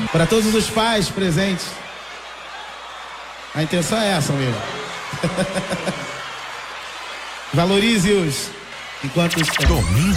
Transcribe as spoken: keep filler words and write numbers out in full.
Para todos os pais presentes. A intenção é essa mesmo. Valorize-os enquanto os tem. Domingo